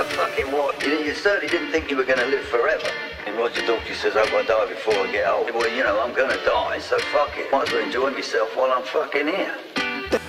fucking what? You certainly didn't think you were going to live forever. And Roger Daltrey says I've got to die before I get old. Well, you know, I'm going to die, so fuck it. Might as well enjoy myself while I'm fucking here.